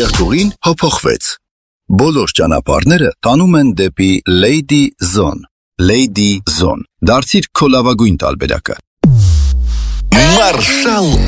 Ուղին հոփոխվեց։ Բոլոր ճանապարհները տանում են դեպի Lady Zone։ Lady Zone։ Դարձիր քո լավագույն տարբերակը։ Marshall